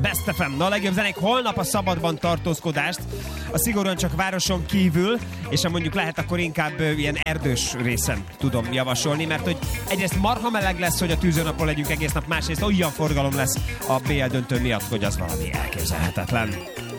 Best FM. Na, a legjobb zenék holnap a szabadban tartózkodást, a szigorúan csak városon kívül, és ha mondjuk lehet, akkor inkább ilyen erdős részen tudom javasolni, mert hogy egyrészt marha meleg lesz, hogy a tűzőnapon legyünk egész nap, másrészt olyan forgalom lesz a BL döntő miatt, hogy az valami elképzelhetetlen.